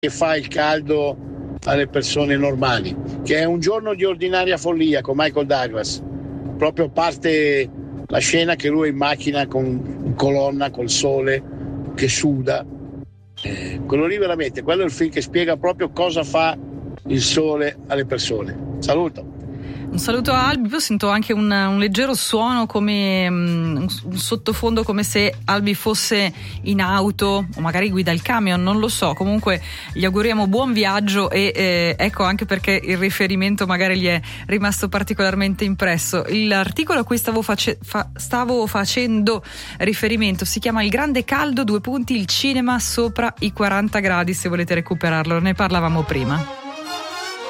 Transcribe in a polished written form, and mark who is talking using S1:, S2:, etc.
S1: che fa il caldo alle persone normali, che è Un giorno di ordinaria follia con Michael Douglas. Proprio parte la scena che lui è in macchina in colonna col sole che suda. Quello lì veramente, quello è il film che spiega proprio cosa fa il sole alle persone. Saluto.
S2: Un saluto a Albi. Poi sento anche un leggero suono come un sottofondo, come se Albi fosse in auto o magari guida il camion, non lo so. Comunque gli auguriamo buon viaggio e ecco anche perché il riferimento magari gli è rimasto particolarmente impresso. L'articolo a cui stavo facendo riferimento si chiama Il grande caldo, il cinema sopra i 40 gradi, se volete recuperarlo, ne parlavamo prima.